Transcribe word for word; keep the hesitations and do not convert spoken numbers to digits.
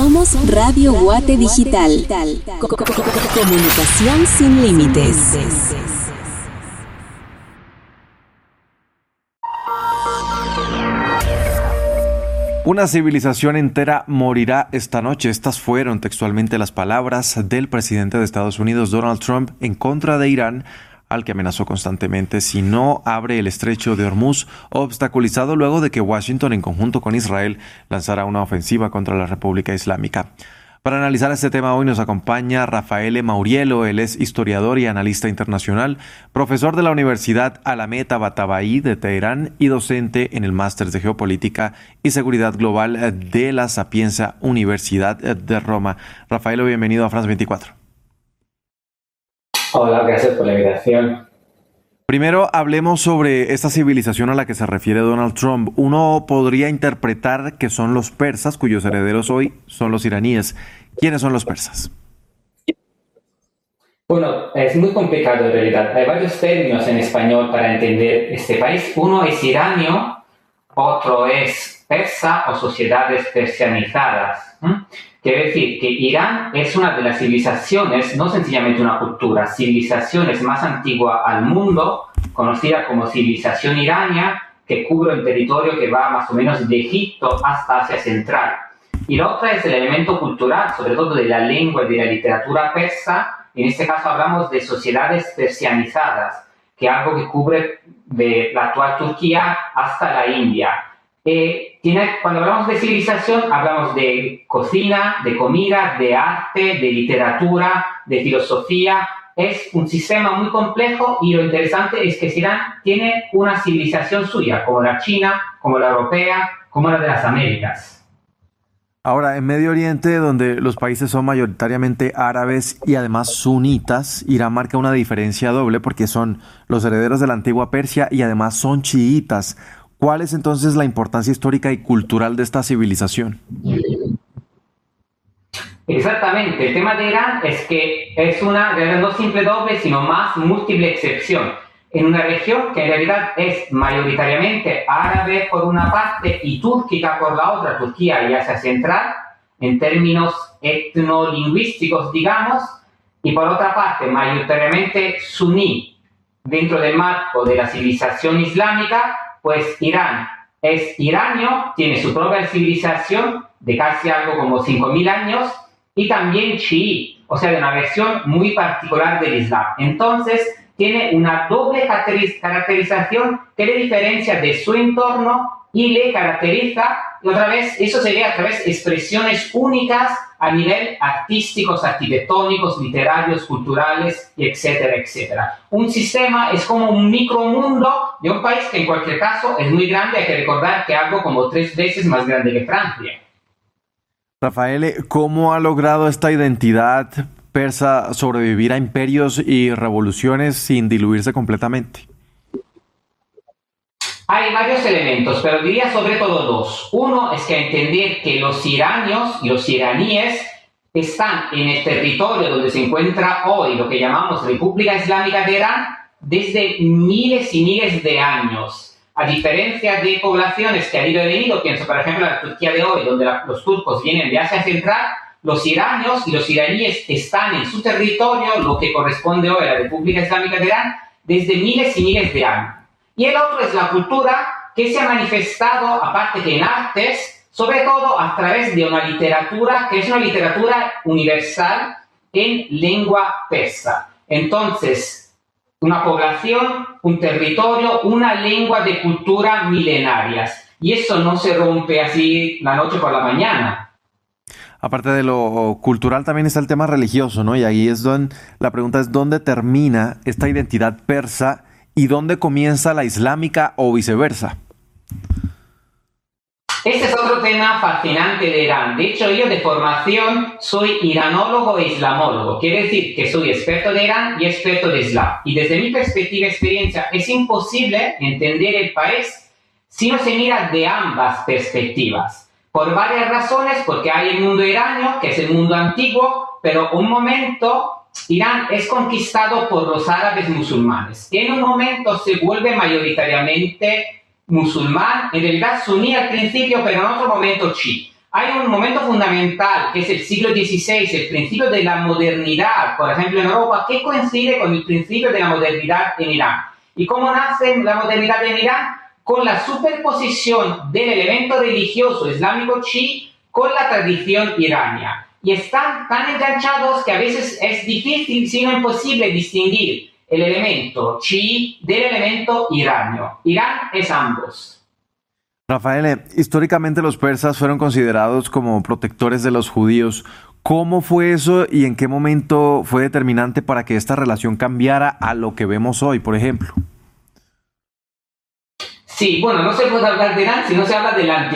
Somos Radio Guate Digital. Co- co- co- Comunicación sin límites. Una civilización entera morirá esta noche. Estas fueron textualmente las palabras del presidente de Estados Unidos, Donald Trump, en contra de Irán, al que amenazó constantemente si no abre el estrecho de Hormuz, obstaculizado luego de que Washington, en conjunto con Israel, lanzara una ofensiva contra la República Islámica. Para analizar este tema hoy nos acompaña Rafael Mauriello. Él es historiador y analista internacional, profesor de la Universidad Alameda Tabatabai de Teherán y docente en el Máster de Geopolítica y Seguridad Global de la Sapienza Universidad de Roma. Rafael, bienvenido a France veinticuatro. Hola, gracias por la invitación. Primero, hablemos sobre esta civilización a la que se refiere Donald Trump. Uno podría interpretar que son los persas, cuyos herederos hoy son los iraníes. ¿Quiénes son los persas? Bueno, es muy complicado en realidad. Hay varios términos en español para entender este país. Uno es iranio, otro es persa o sociedades persianizadas. ¿Mm? Quiere decir que Irán es una de las civilizaciones, no sencillamente una cultura, civilizaciones más antigua al mundo, conocida como civilización irania, que cubre el territorio que va más o menos de Egipto hasta Asia Central. Y la otra es el elemento cultural, sobre todo de la lengua y de la literatura persa. En este caso hablamos de sociedades persianizadas, que es algo que cubre de la actual Turquía hasta la India. Eh, tiene, cuando hablamos de civilización, hablamos de cocina, de comida, de arte, de literatura, de filosofía. Es un sistema muy complejo y lo interesante es que Irán tiene una civilización suya, como la China, como la europea, como la de las Américas. Ahora, en Medio Oriente, donde los países son mayoritariamente árabes y además sunitas, Irán marca una diferencia doble porque son los herederos de la antigua Persia y además son chiitas. ¿Cuál es entonces la importancia histórica y cultural de esta civilización? Exactamente. El tema de Irán es que es una, no simple doble, sino más múltiple excepción. En una región que en realidad es mayoritariamente árabe por una parte y túrquica por la otra, Turquía y Asia Central, en términos etnolingüísticos, digamos, y por otra parte mayoritariamente suní, dentro del marco de la civilización islámica, pues Irán es iranio, tiene su propia civilización de casi algo como cinco mil años, y también chií, o sea, de una versión muy particular del Islam. Entonces, tiene una doble caracterización que le diferencia de su entorno y le caracteriza, y otra vez, eso sería a través de expresiones únicas a nivel artísticos, arquitectónicos, literarios, culturales, etcétera, etcétera. Un sistema es como un micromundo de un país que en cualquier caso es muy grande. Hay que recordar que algo como tres veces más grande que Francia. Rafael, ¿cómo ha logrado esta identidad persa sobrevivir a imperios y revoluciones sin diluirse completamente? Hay varios elementos, pero diría sobre todo dos. Uno es que entender que los iranios y los iraníes están en el territorio donde se encuentra hoy lo que llamamos República Islámica de Irán desde miles y miles de años. A diferencia de poblaciones que han ido y venido, pienso por ejemplo en la Turquía de hoy, donde la, los turcos vienen de Asia Central, los iranios y los iraníes están en su territorio, lo que corresponde hoy a la República Islámica de Irán, desde miles y miles de años. Y el otro es la cultura que se ha manifestado, aparte que en artes, sobre todo a través de una literatura que es una literatura universal en lengua persa. Entonces, una población, un territorio, una lengua de cultura milenarias. Y eso no se rompe así la noche por la mañana. Aparte de lo cultural, también está el tema religioso, ¿no? Y ahí es donde la pregunta es ¿dónde termina esta identidad persa y dónde comienza la islámica o viceversa? Este es otro tema fascinante de Irán. De hecho, yo de formación soy iranólogo e islamólogo. Quiere decir que soy experto de Irán y experto de Islam. Y desde mi perspectiva y experiencia, es imposible entender el país si no se mira de ambas perspectivas. Por varias razones, porque hay el mundo iranio, que es el mundo antiguo, pero un momento Irán es conquistado por los árabes musulmanes. En un momento se vuelve mayoritariamente musulmán, en realidad suní al principio, pero en otro momento chií. hay un momento fundamental, que es el siglo dieciséis, el principio de la modernidad, por ejemplo, en Europa, que coincide con el principio de la modernidad en Irán. ¿Y cómo nace la modernidad en Irán? Con la superposición del elemento religioso islámico chií con la tradición irania. Y están tan enganchados que a veces es difícil, si no imposible, distinguir el elemento chií del elemento iranio. Irán es ambos. Rafael, históricamente los persas fueron considerados como protectores de los judíos. ¿Cómo fue eso y en qué momento fue determinante para que esta relación cambiara a lo que vemos hoy, por ejemplo? Sí, bueno, no se puede hablar de Irán si no se habla de la antigüedad.